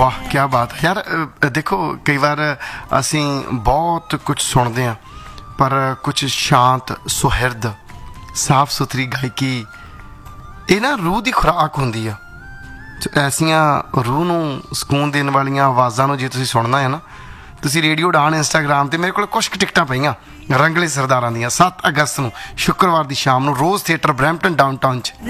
ਵਾਹ ਕੀ ਬਾਤ ਹੈ ਯਾਰ। ਦੇਖੋ ਕਈ ਵਾਰ ਅਸੀਂ ਬਹੁਤ ਕੁਝ ਸੁਣਦੇ ਹਾਂ, ਪਰ ਕੁਝ ਸ਼ਾਂਤ ਸੁਹਿਰਦ ਸਾਫ ਸੁਥਰੀ ਗਾਇਕੀ ਇਹ ਨਾ ਰੂਹ ਦੀ ਖੁਰਾਕ ਹੁੰਦੀ ਆ। ਐਸੀਆਂ ਰੂਹ ਨੂੰ ਸਕੂਨ ਦੇਣ ਵਾਲੀਆਂ ਆਵਾਜ਼ਾਂ ਨੂੰ ਜੇ ਤੁਸੀਂ ਸੁਣਨਾ ਹੈ ਨਾ, ਤੁਸੀਂ ਰੇਡੀਓ ਉਡਾਨ ਇੰਸਟਾਗ੍ਰਾਮ 'ਤੇ ਮੇਰੇ ਕੋਲ ਕੁਛ ਕੁ ਟਿਕਟਾਂ ਪਈਆਂ ਰੰਗਲੇ ਸਰਦਾਰਾਂ ਦੀਆਂ 7 ਅਗਸਤ ਨੂੰ ਸ਼ੁੱਕਰਵਾਰ ਦੀ ਸ਼ਾਮ ਨੂੰ ਰੋਜ਼ ਥੀਏਟਰ ਬਰੈਂਪਟਨ ਡਾਊਨਟਾਊਨ 'ਚ।